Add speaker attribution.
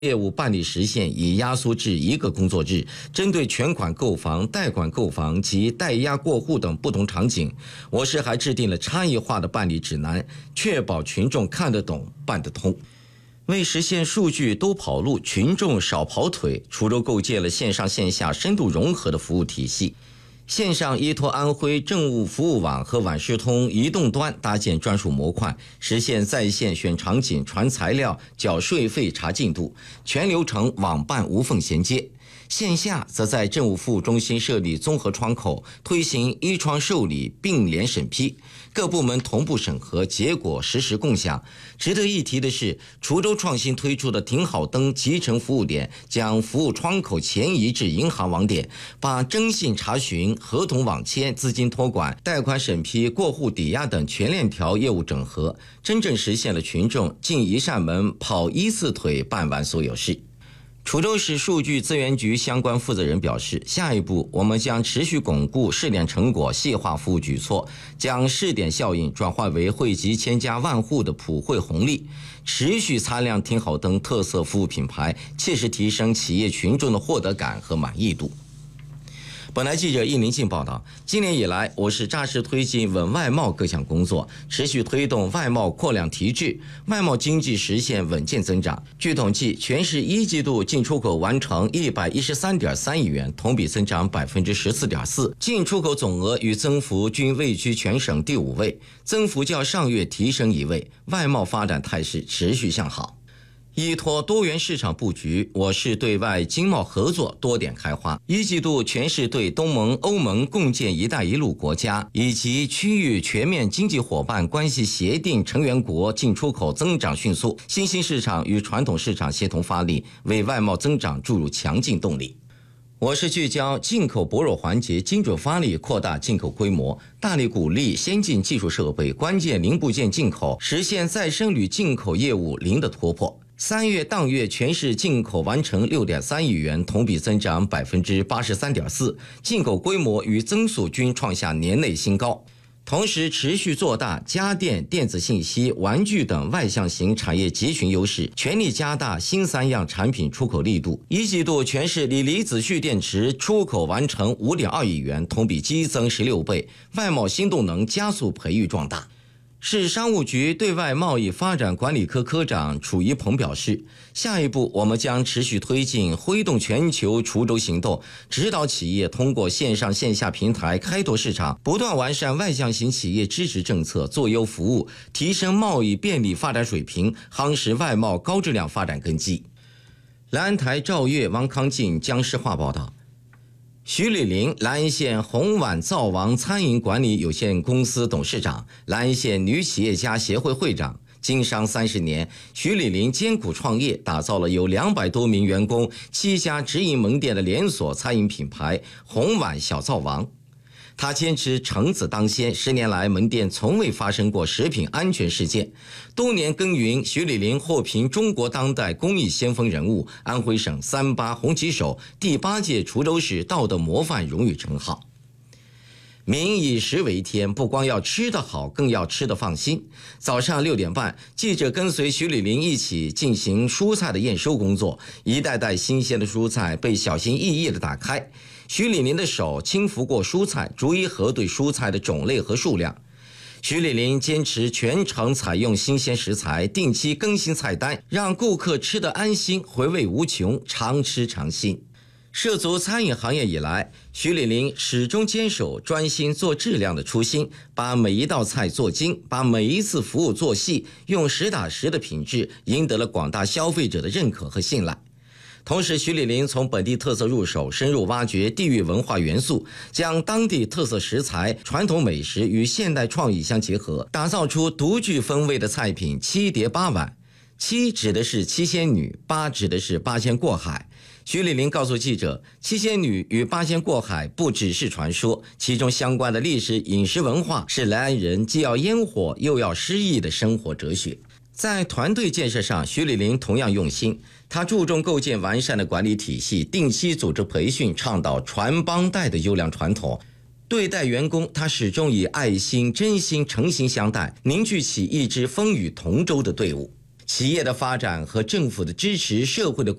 Speaker 1: 业务办理时限已压缩至1个工作日，针对全款购房、贷款购房及代押过户等不同场景，我市还制定了差异化的办理指南，确保群众看得懂、办得通。为实现数据都跑路、群众少跑腿，滁州构建了线上线下深度融合的服务体系。线上依托安徽政务服务网和万事通移动端搭建专属模块，实现在线选场景、传材料、缴税费、查进度，全流程网办无缝衔接。线下则在政务服务中心设立综合窗口，推行一窗受理并联审批，各部门同步审核，结果实时共享。值得一提的是，滁州创新推出的挺好灯集成服务点将服务窗口前移至银行网点，把征信查询、合同网签、资金托管、贷款审批、过户抵押等全链条业务整合，真正实现了群众进一扇门、跑1次腿办完所有事。滁州市数据资源局相关负责人表示，下一步我们将持续巩固试点成果，细化服务举措，将试点效应转化为惠及千家万户的普惠红利，持续擦亮挺好灯特色服务品牌，切实提升企业群众的获得感和满意度。本台记者易林静报道，今年以来，我市扎实推进稳外贸各项工作，持续推动外贸扩量提质，外贸经济实现稳健增长。据统计，全市1季度进出口完成113.3亿元，同比增长14.4%，进出口总额与增幅均位居全省第5位，增幅较上月提升1位，外贸发展态势持续向好。依托多元市场布局，我市对外经贸合作多点开花。1季度全市对东盟、欧盟共建“一带一路”国家以及区域全面经济伙伴关系协定成员国进出口增长迅速，新兴市场与传统市场协同发力，为外贸增长注入强劲动力。我市聚焦进口薄弱环节，精准发力，扩大进口规模，大力鼓励先进技术设备、关键零部件进口，实现再生铝进口业务零的突破。3月当月全市进口完成6.3亿元，同比增长83.4%，进口规模与增速均创下年内新高。同时持续做大家电、电子信息、玩具等外向型产业集群优势，全力加大新3样产品出口力度。1季度全市锂离子蓄电池出口完成5.2亿元，同比激增16倍，外贸新动能加速培育壮大。市商务局对外贸易发展管理科科长楚一鹏表示，下一步我们将持续推进挥动全球滁州行动，指导企业通过线上线下平台开拓市场，不断完善外向型企业支持政策，做优服务，提升贸易便利发展水平，夯实外贸高质量发展根基。兰安台赵月、王康进江诗化报道，徐丽玲，兰安县红碗灶王餐饮管理有限公司董事长，兰安县女企业家协会会长。经商30年，徐丽玲艰苦创业，打造了有200多名员工、7家直营门店的连锁餐饮品牌红碗小灶王。他坚持诚子当先，10年来门店从未发生过食品安全事件。多年耕耘，徐丽玲获评中国当代公益先锋人物、安徽省38红旗手、第8届滁州市道德模范荣誉称号。民以食为天，不光要吃得好，更要吃得放心。早上6点半，记者跟随徐丽玲一起进行蔬菜的验收工作，一袋袋新鲜的蔬菜被小心翼翼地打开。徐丽玲的手轻拂过蔬菜，逐一核对蔬菜的种类和数量。徐丽玲坚持全程采用新鲜食材，定期更新菜单，让顾客吃得安心，回味无穷，常吃常新。涉足餐饮行业以来，徐丽玲始终坚守专心做质量的初心，把每一道菜做精，把每一次服务做细，用实打实的品质赢得了广大消费者的认可和信赖。同时，徐丽玲从本地特色入手，深入挖掘地域文化元素，将当地特色食材、传统美食与现代创意相结合，打造出独具风味的菜品7碟8碗。7指的是七仙女，8指的是八仙过海。徐丽玲告诉记者，七仙女与八仙过海不只是传说，其中相关的历史饮食文化是来安人既要烟火又要诗意的生活哲学。在团队建设上，徐丽玲同样用心，她注重构建完善的管理体系，定期组织培训，倡导传帮带的优良传统。对待员工，她始终以爱心、真心、诚心相待，凝聚起一支风雨同舟的队伍。 企业的发展和政府的支持、社会的